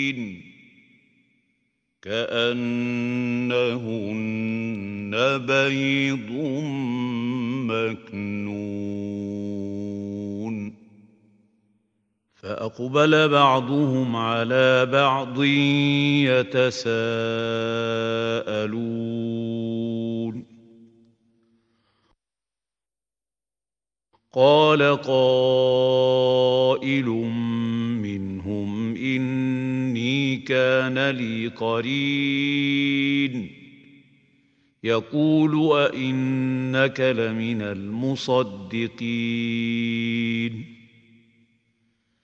كأنهن بيض مكنون فأقبل بعضهم على بعض يتساءلون قال قائل منهم إني كان لي قرين يقول أئنك لمن المصدقين